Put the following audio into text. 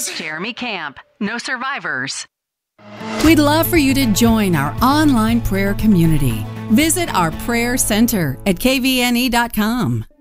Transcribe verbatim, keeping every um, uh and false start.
Jesus. Jeremy Camp. No survivors. We'd love for you to join our online prayer community. Visit our prayer center at k v n e dot com.